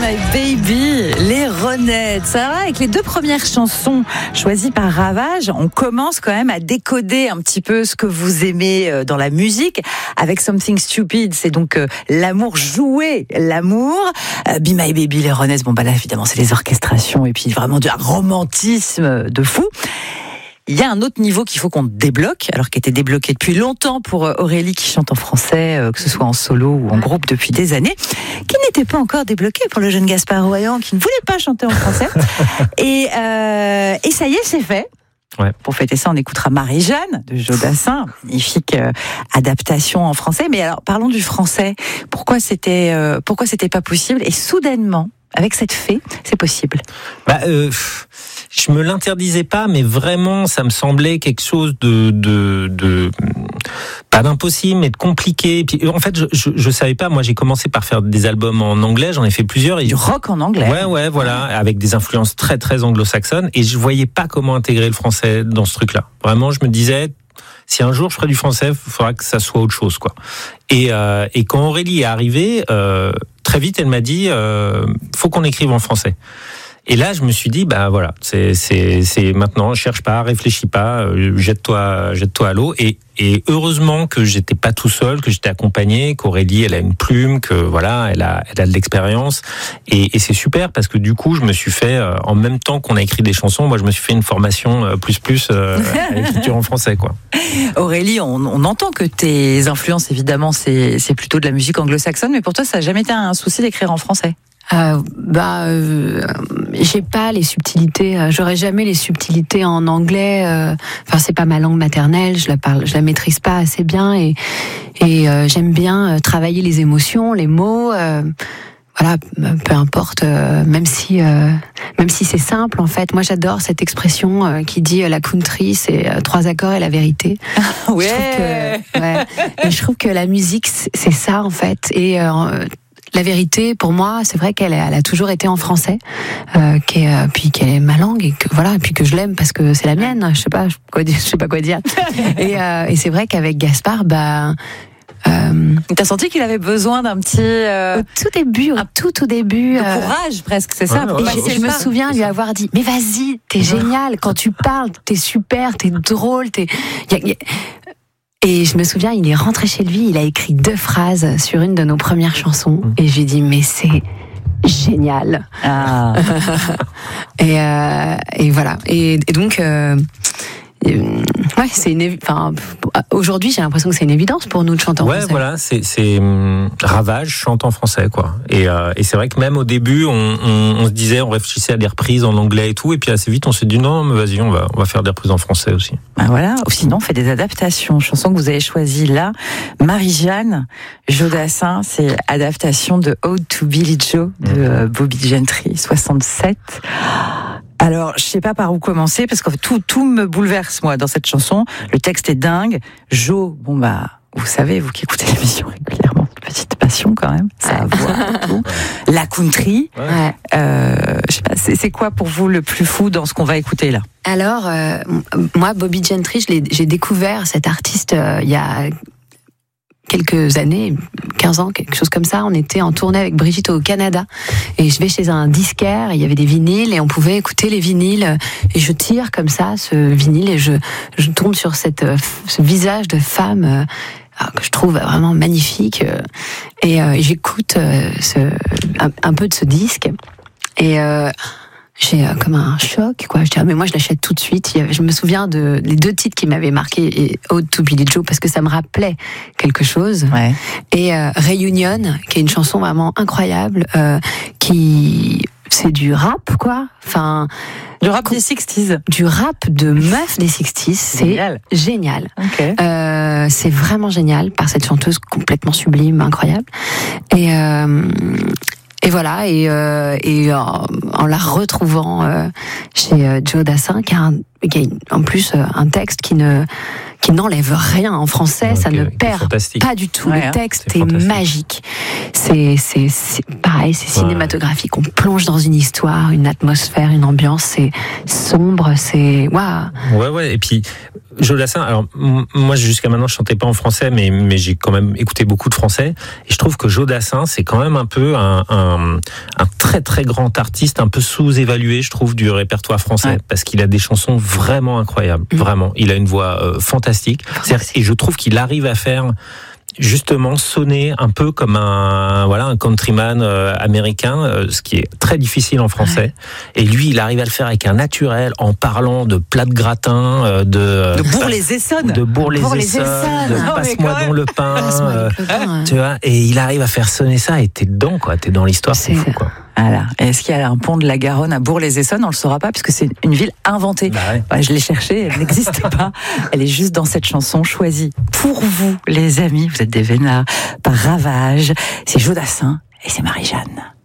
My Baby, les Ronettes. Ça va, avec les deux premières chansons choisies par Ravage, on commence quand même à décoder un petit peu ce que vous aimez dans la musique. Avec Something Stupid, c'est donc l'amour joué, l'amour. Be My Baby, les Ronettes, bon bah là évidemment c'est les orchestrations et puis vraiment du romantisme de fou. Il y a un autre niveau qu'il faut qu'on débloque, alors qu'il était débloqué depuis longtemps pour Aurélie qui chante en français, que ce soit en solo ou en groupe depuis des années, qui n'était pas encore débloqué pour le jeune Gaspard Royan qui ne voulait pas chanter en français. Et ça y est, c'est fait. Ouais. Pour fêter ça, on écoutera Marie-Jeanne de Joe Dassin, magnifique adaptation en français. Mais alors, parlons du français. Pourquoi c'était pas possible? Et soudainement, avec cette fée, c'est possible. Je me l'interdisais pas, mais vraiment, ça me semblait quelque chose de pas d'impossible, mais de compliqué. Et puis, en fait, je savais pas. Moi, j'ai commencé par faire des albums en anglais. J'en ai fait plusieurs. Du rock en anglais. Ouais, voilà, avec des influences très, très anglo-saxonnes. Et je voyais pas comment intégrer le français dans ce truc-là. Vraiment, je me disais, si un jour je ferai du français, il faudra que ça soit autre chose, quoi. Et quand Aurélie est arrivée, très vite, elle m'a dit, faut qu'on écrive en français. Et là, je me suis dit, bah voilà, c'est maintenant, cherche pas, réfléchis pas, jette-toi à l'eau. Et heureusement que j'étais pas tout seul, que j'étais accompagné, qu'Aurélie, elle a une plume, que voilà, elle a de l'expérience. Et c'est super parce que du coup, je me suis fait, en même temps qu'on a écrit des chansons, moi, je me suis fait une formation plus à l'écriture en français, quoi. Aurélie, on entend que tes influences, évidemment, c'est plutôt de la musique anglo-saxonne, mais pour toi, ça n'a jamais été un souci d'écrire en français? J'ai pas les subtilités, j'aurais jamais les subtilités en anglais. Enfin, c'est pas ma langue maternelle, je la maîtrise pas assez bien et j'aime bien travailler les émotions, les mots. Voilà, peu importe, même si c'est simple en fait. Moi, j'adore cette expression qui dit la country, c'est 3 accords et la vérité. Ouais. Je trouve que la musique, c'est ça en fait. Et la vérité, pour moi, c'est vrai qu'elle a toujours été en français, puis qu'elle est ma langue et puis que je l'aime parce que c'est la mienne. Je sais pas quoi dire. Et c'est vrai qu'avec Gaspard, t'as senti qu'il avait besoin d'un petit au tout début, de courage presque, c'est ça. Et je me souviens lui avoir dit, mais vas-y, t'es génial quand tu parles, t'es super, t'es drôle, Et je me souviens, il est rentré chez lui, il a écrit 2 phrases sur une de nos premières chansons, et je lui ai dit, mais c'est génial. Ah. Et voilà. Et donc, aujourd'hui, j'ai l'impression que c'est une évidence pour nous de chanter en français. Ouais, voilà, c'est Ravage chante en français, quoi. Et c'est vrai que même au début, on se disait, on réfléchissait à des reprises en anglais et tout, et puis assez vite, on s'est dit non, mais vas-y, on va faire des reprises en français aussi. Voilà. Ou sinon, on fait des adaptations. Chanson que vous avez choisie là, Marie-Jeanne, Joe Dassin, c'est adaptation de Ode to Billie Joe de Bobby Gentry, 67. Alors, je sais pas par où commencer, parce que tout me bouleverse, moi, dans cette chanson. Le texte est dingue. Jo, vous savez, vous qui écoutez l'émission régulièrement, petite passion quand même, sa voix et tout. La country. Ouais. Je sais pas, c'est quoi pour vous le plus fou dans ce qu'on va écouter là? Alors, moi, Bobby Gentry, j'ai découvert cet artiste il y a quelques années, 15 ans, quelque chose comme ça. On était en tournée avec Brigitte au Canada et je vais chez un disquaire, il y avait des vinyles et on pouvait écouter les vinyles et je tire comme ça ce vinyle et je tombe sur ce visage de femme que je trouve vraiment magnifique et j'écoute un peu de ce disque et j'ai comme un choc, quoi. Je dis, mais moi, je l'achète tout de suite. Je me souviens les 2 titres qui m'avaient marqué, et Ode to Billie Joe, parce que ça me rappelait quelque chose. Ouais. Et Reunion, qui est une chanson vraiment incroyable, c'est du rap, quoi. Enfin, du rap des 60s. Du rap de meuf des 60s. C'est génial. Okay. C'est vraiment génial par cette chanteuse complètement sublime, incroyable. Et voilà, et en la retrouvant chez Joe Dassin, qui a en plus un texte qui n'enlève rien en français, ça ne perd pas du tout. Le texte est magique. C'est pareil, c'est cinématographique. On plonge dans une histoire, une atmosphère, une ambiance. C'est sombre, c'est waouh. Ouais. Et puis Jodassin, alors moi jusqu'à maintenant je chantais pas en français, mais j'ai quand même écouté beaucoup de français, et je trouve que Jodassin c'est quand même un peu un très très grand artiste, un peu sous-évalué je trouve du répertoire français, parce qu'il a des chansons vraiment incroyables, vraiment. Il a une voix fantastique, et je trouve qu'il arrive à faire justement sonner un peu comme un countryman américain, ce qui est très difficile en français. Et lui, il arrive à le faire avec un naturel, en parlant de plat de gratin, de Bourg-les-Essonnes, de passe-moi dans le pain, tu vois. Et il arrive à faire sonner ça, et t'es dedans, quoi. T'es dans l'histoire, c'est fou, quoi. Voilà. Est-ce qu'il y a un pont de la Garonne à Bourg-les-Essonnes? On le saura pas puisque c'est une ville inventée. Je l'ai cherchée, elle n'existe pas. Elle est juste dans cette chanson choisie pour vous, les amis. Vous êtes des vénards par Ravage. C'est Jodassin et c'est Marie-Jeanne.